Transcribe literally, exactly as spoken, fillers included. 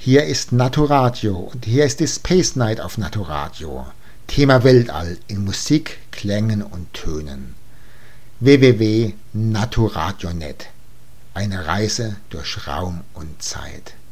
Hier ist Naturadio und hier ist die Space Night auf Naturadio. Thema Weltall in Musik, Klängen und Tönen. w w w punkt naturadio punkt net. Eine Reise durch Raum und Zeit.